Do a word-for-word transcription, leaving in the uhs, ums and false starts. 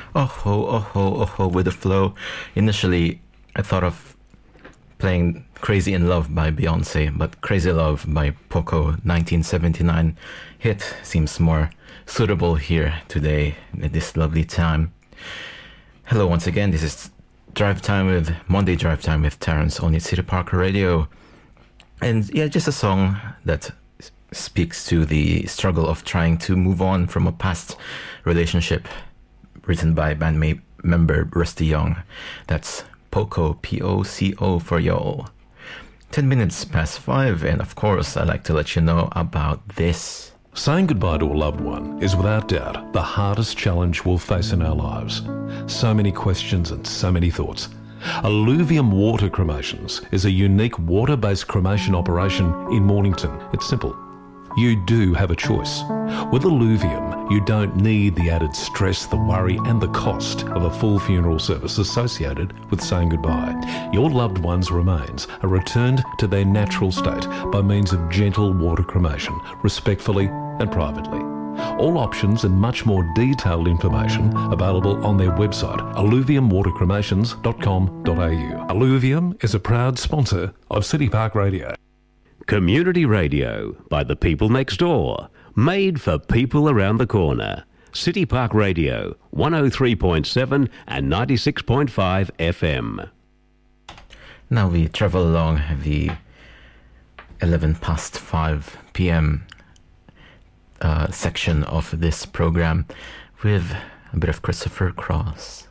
Oh ho, oh ho, oh ho with the flow. Initially, I thought of playing Crazy in Love by Beyonce, but Crazy Love by Poco nineteen seventy-nine hit seems more suitable here today at this lovely time. Hello once again, this is Drive Time with Monday Drive Time with Terrence on City Park Radio. And yeah, just a song that speaks to the struggle of trying to move on from a past relationship, written by bandmate member Rusty Young. That's Poco, P O C O for y'all. Ten minutes past five, and of course I'd like to let you know about this. Saying goodbye to a loved one is without doubt the hardest challenge we'll face in our lives. So many questions and so many thoughts. Alluvium Water Cremations is a unique water-based cremation operation in Mornington. It's simple. You do have a choice. With Alluvium, you don't need the added stress, the worry and the cost of a full funeral service associated with saying goodbye. Your loved one's remains are returned to their natural state by means of gentle water cremation, respectfully and privately. All options and much more detailed information available on their website, alluvium water cremations dot com dot a u. Alluvium is a proud sponsor of City Park Radio. Community radio by the people next door, made for people around the corner. City Park Radio, one oh three point seven and ninety-six point five F M. Now we travel along the eleven past five p.m. Uh, section of this program with a bit of Christopher Cross.